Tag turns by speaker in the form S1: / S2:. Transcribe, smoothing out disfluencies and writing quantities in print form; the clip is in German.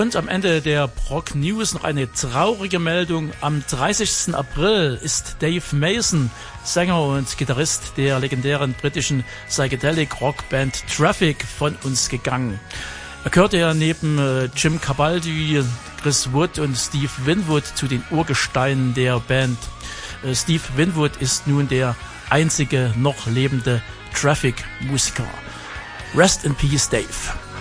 S1: Und am Ende der Prog News noch eine traurige Meldung. Am 30. April ist Dave Mason, Sänger und Gitarrist der legendären britischen Psychedelic Rockband Traffic, von uns gegangen. Er gehörte ja neben Jim Cabaldi, Chris Wood und Steve Winwood zu den Urgesteinen der Band. Steve Winwood ist nun der einzige noch lebende Traffic-Musiker. Rest in Peace, Dave.